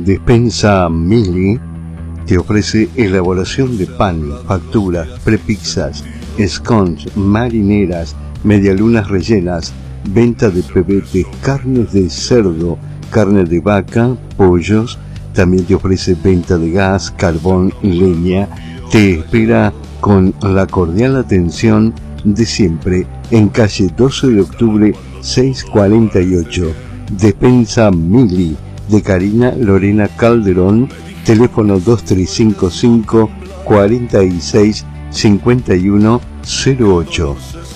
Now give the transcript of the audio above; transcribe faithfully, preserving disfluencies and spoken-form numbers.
Despensa Mili te ofrece elaboración de pan, facturas, prepizzas, scones, marineras, medialunas rellenas, venta de pebetes, carnes de cerdo, carne de vaca, pollos. También te ofrece venta de gas, carbón y leña. Te espera con la cordial atención de siempre en calle doce de octubre seiscientos cuarenta y ocho. Despensa Mili de Karina Lorena Calderón. Teléfono dos tres cinco cinco, cuarenta y seis, cincuenta y uno cero ocho.